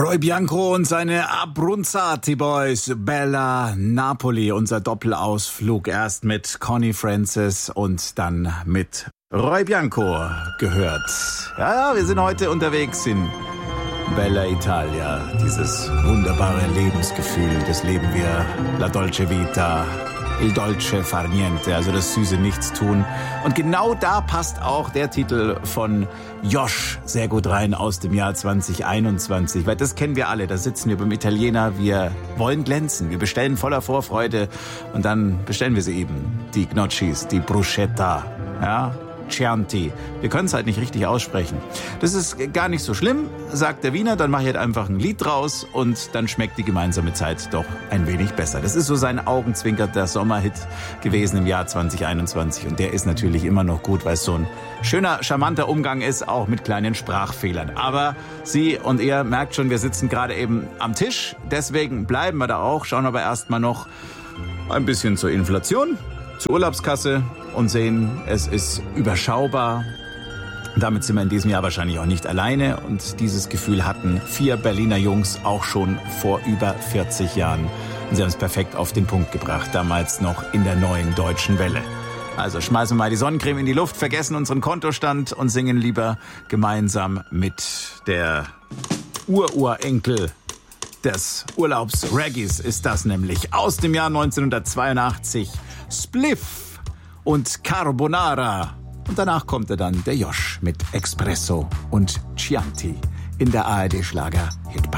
Roy Bianco und seine Abruzzati Boys, Bella Napoli, unser Doppelausflug. Erst mit Connie Francis und dann mit Roy Bianco gehört. Ja, wir sind heute unterwegs in Bella Italia. Dieses wunderbare Lebensgefühl, das leben wir. La Dolce Vita, il dolce far niente, also das süße Nichtstun. Und genau da passt auch der Titel von Josh sehr gut rein aus dem Jahr 2021, weil das kennen wir alle. Da sitzen wir beim Italiener, wir wollen glänzen, wir bestellen voller Vorfreude und dann bestellen wir sie eben. Die Gnocchis, die Bruschetta, ja, Chianti. Wir können es halt nicht richtig aussprechen. Das ist gar nicht so schlimm, sagt der Wiener, dann mache ich halt einfach ein Lied draus und dann schmeckt die gemeinsame Zeit doch ein wenig besser. Das ist so sein augenzwinkerter Sommerhit gewesen im Jahr 2021 und der ist natürlich immer noch gut, weil es so ein schöner, charmanter Umgang ist, auch mit kleinen Sprachfehlern. Aber Sie und ihr merkt schon, wir sitzen gerade eben am Tisch, deswegen bleiben wir da auch, schauen aber erstmal noch ein bisschen zur Inflation, zur Urlaubskasse und sehen, es ist überschaubar. Damit sind wir in diesem Jahr wahrscheinlich auch nicht alleine. Und dieses Gefühl hatten 4 Berliner Jungs auch schon vor über 40 Jahren. Und sie haben es perfekt auf den Punkt gebracht, damals noch in der neuen Deutschen Welle. Also schmeißen wir mal die Sonnencreme in die Luft, vergessen unseren Kontostand und singen lieber gemeinsam mit der Ururenkel des Urlaubs-Reggaes ist das nämlich. Aus dem Jahr 1982. Spliff und Carbonara. Und danach kommt dann der Josh mit Espresso und Chianti in der ARD Schlager Hitparade.